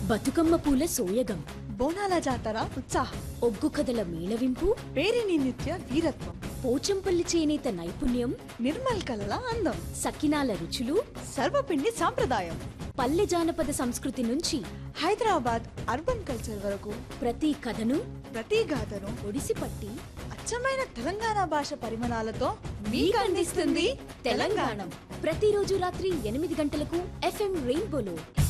బతుకమ్మ పూల సోయగం, బోనాల జాతర ఉత్సాహం, ఒగ్గు కథల మేళవింపు, పేరిని నిత్య వీరత్వం, పోచంపల్లి చేనేత నైపుణ్యం, నిర్మల్ కలల అందం, సకినాల రుచులు, సర్వపిండి సాంప్రదాయం, పల్లె జానపద సంస్కృతి నుంచి హైదరాబాద్ అర్బన్ కల్చర్ వరకు ప్రతి కథను, ప్రతి గాథను ఒడిసిపట్టి అచ్చమైన తెలంగాణ భాష పరిమాణాలతో మీకు అందిస్తుంది తెలంగాణ. ప్రతిరోజు రాత్రి 8 గంటలకు FM రెయిన్బోలో.